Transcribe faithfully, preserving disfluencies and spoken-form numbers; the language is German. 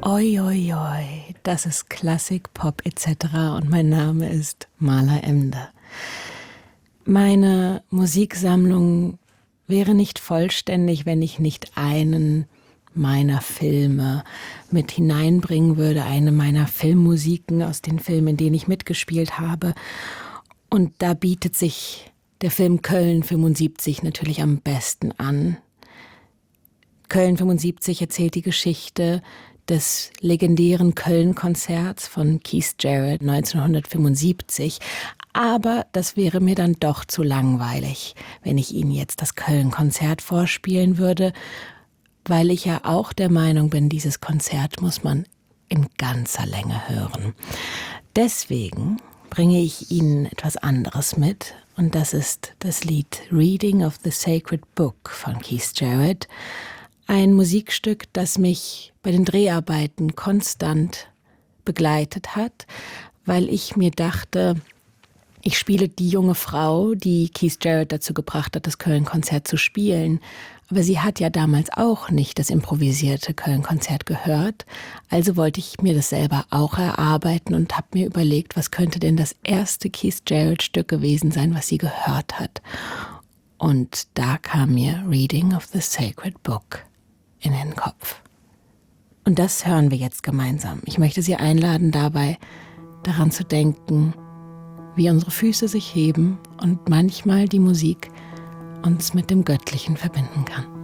Oi, oi, oi, das ist Klassik, Pop et cetera und mein Name ist Mala Emder. Meine Musiksammlung wäre nicht vollständig, wenn ich nicht einen meiner Filme mit hineinbringen würde, eine meiner Filmmusiken aus den Filmen, in denen ich mitgespielt habe. Und da bietet sich der Film Köln fünfundsiebzig natürlich am besten an. Köln fünfundsiebzig erzählt die Geschichte des legendären Köln-Konzerts von Keith Jarrett neunzehnhundertfünfundsiebzig. Aber das wäre mir dann doch zu langweilig, wenn ich Ihnen jetzt das Köln-Konzert vorspielen würde, weil ich ja auch der Meinung bin, dieses Konzert muss man in ganzer Länge hören. Deswegen bringe ich Ihnen etwas anderes mit, und das ist das Lied Reading of the Sacred Book von Keith Jarrett. Ein Musikstück, das mich bei den Dreharbeiten konstant begleitet hat, weil ich mir dachte, ich spiele die junge Frau, die Keith Jarrett dazu gebracht hat, das Köln-Konzert zu spielen. Aber sie hat ja damals auch nicht das improvisierte Köln-Konzert gehört. Also wollte ich mir das selber auch erarbeiten und habe mir überlegt, was könnte denn das erste Keith Jarrett-Stück gewesen sein, was sie gehört hat. Und da kam mir Reading of the Sacred Book in den Kopf. Und das hören wir jetzt gemeinsam. Ich möchte Sie einladen, dabei daran zu denken, wie unsere Füße sich heben und manchmal die Musik uns mit dem Göttlichen verbinden kann.